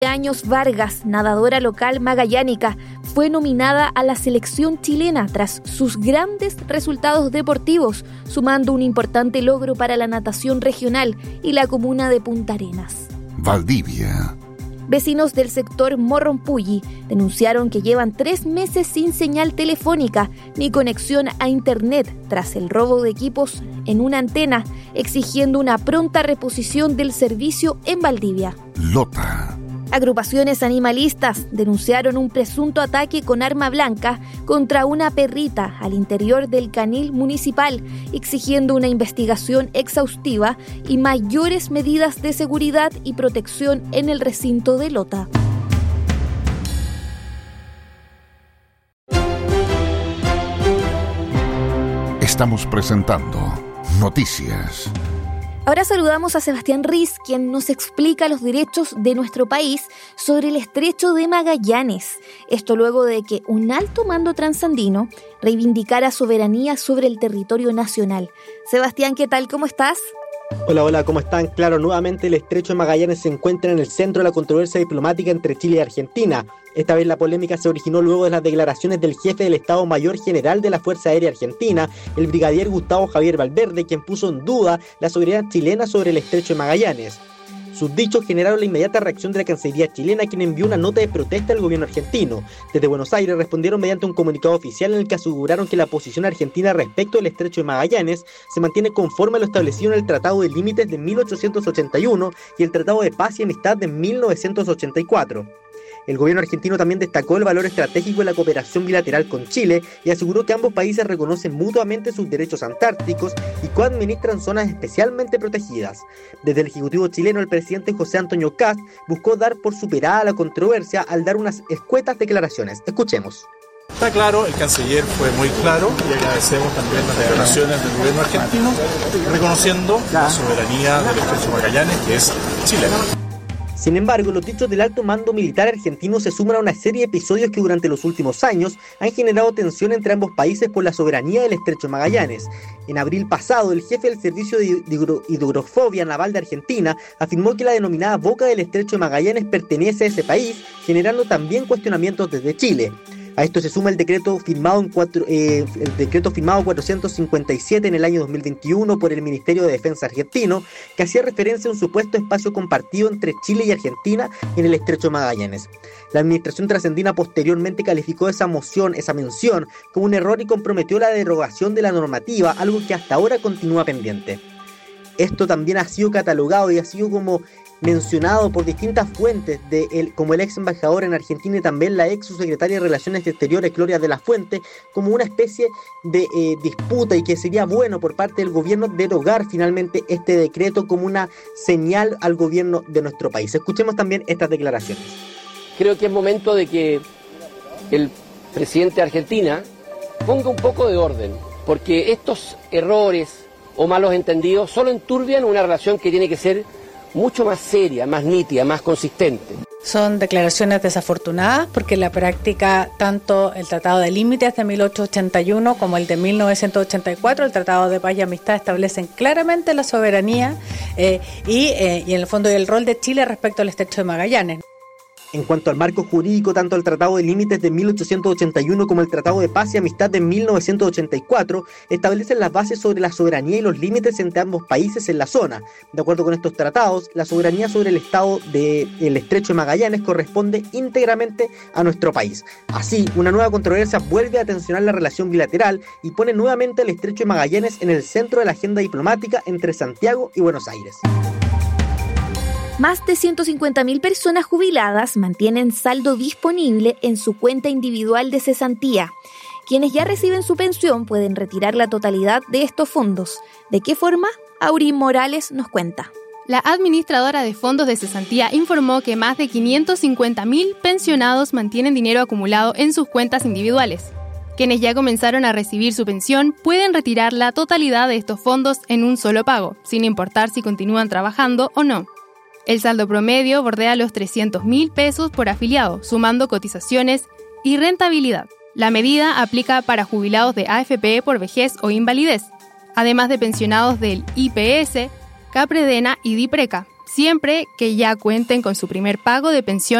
años Vargas, nadadora local magallánica, fue nominada a la selección chilena tras sus grandes resultados deportivos, sumando un importante logro para la natación regional y la comuna de Punta Arenas. Valdivia. Vecinos del sector Morrompulli denunciaron que llevan 3 meses sin señal telefónica ni conexión a internet tras el robo de equipos en una antena, exigiendo una pronta reposición del servicio en Valdivia. Lota. Agrupaciones animalistas denunciaron un presunto ataque con arma blanca contra una perrita al interior del canil municipal, exigiendo una investigación exhaustiva y mayores medidas de seguridad y protección en el recinto de Lota. Estamos presentando Noticias. Ahora saludamos a Sebastián Riz, quien nos explica los derechos de nuestro país sobre el Estrecho de Magallanes. Esto luego de que un alto mando transandino reivindicara soberanía sobre el territorio nacional. Sebastián, ¿qué tal? ¿Cómo estás? Hola, ¿cómo están? Claro, nuevamente el Estrecho de Magallanes se encuentra en el centro de la controversia diplomática entre Chile y Argentina. Esta vez la polémica se originó luego de las declaraciones del jefe del Estado Mayor General de la Fuerza Aérea Argentina, el brigadier Gustavo Javier Valverde, quien puso en duda la soberanía chilena sobre el Estrecho de Magallanes. Sus dichos generaron la inmediata reacción de la Cancillería chilena, quien envió una nota de protesta al gobierno argentino. Desde Buenos Aires respondieron mediante un comunicado oficial en el que aseguraron que la posición argentina respecto del Estrecho de Magallanes se mantiene conforme a lo establecido en el Tratado de Límites de 1881 y el Tratado de Paz y Amistad de 1984. El gobierno argentino también destacó el valor estratégico de la cooperación bilateral con Chile y aseguró que ambos países reconocen mutuamente sus derechos antárticos y coadministran zonas especialmente protegidas. Desde el Ejecutivo chileno, el presidente José Antonio Kast buscó dar por superada la controversia al dar unas escuetas declaraciones. Escuchemos. Está claro, el canciller fue muy claro y agradecemos también las declaraciones del gobierno argentino reconociendo la soberanía del Estrecho de Magallanes, que es chilena. Sin embargo, los dichos del alto mando militar argentino se suman a una serie de episodios que durante los últimos años han generado tensión entre ambos países por la soberanía del Estrecho de Magallanes. En abril pasado, el jefe del Servicio de Hidrofobia Naval de Argentina afirmó que la denominada boca del Estrecho de Magallanes pertenece a ese país, generando también cuestionamientos desde Chile. A esto se suma el decreto firmado 457 en el año 2021 por el Ministerio de Defensa argentino, que hacía referencia a un supuesto espacio compartido entre Chile y Argentina en el Estrecho de Magallanes. La administración trasandina posteriormente calificó esa mención como un error y comprometió la derogación de la normativa, algo que hasta ahora continúa pendiente. Esto también ha sido catalogado y ha sido como mencionado por distintas fuentes, como el ex embajador en Argentina y también la ex subsecretaria de Relaciones Exteriores, Gloria de la Fuente, como una especie de disputa y que sería bueno por parte del gobierno derogar finalmente este decreto como una señal al gobierno de nuestro país. Escuchemos también estas declaraciones. Creo que es momento de que el presidente de Argentina ponga un poco de orden, porque estos errores o malos entendidos solo enturbian una relación que tiene que ser mucho más seria, más nítida, más consistente. Son declaraciones desafortunadas porque en la práctica tanto el Tratado de Límites de 1881 como el de 1984, el Tratado de Paz y Amistad, establecen claramente la soberanía y en el fondo el rol de Chile respecto al Estrecho de Magallanes. En cuanto al marco jurídico, tanto el Tratado de Límites de 1881 como el Tratado de Paz y Amistad de 1984 establecen las bases sobre la soberanía y los límites entre ambos países en la zona. De acuerdo con estos tratados, la soberanía sobre el estado del Estrecho de Magallanes corresponde íntegramente a nuestro país. Así, una nueva controversia vuelve a tensionar la relación bilateral y pone nuevamente el Estrecho de Magallanes en el centro de la agenda diplomática entre Santiago y Buenos Aires. Más de 150.000 personas jubiladas mantienen saldo disponible en su cuenta individual de cesantía. Quienes ya reciben su pensión pueden retirar la totalidad de estos fondos. ¿De qué forma? Aurín Morales nos cuenta. La administradora de fondos de cesantía informó que más de 550.000 pensionados mantienen dinero acumulado en sus cuentas individuales. Quienes ya comenzaron a recibir su pensión pueden retirar la totalidad de estos fondos en un solo pago, sin importar si continúan trabajando o no. El saldo promedio bordea los 300.000 pesos por afiliado, sumando cotizaciones y rentabilidad. La medida aplica para jubilados de AFP por vejez o invalidez, además de pensionados del IPS, Capredena y Dipreca, siempre que ya cuenten con su primer pago de pensión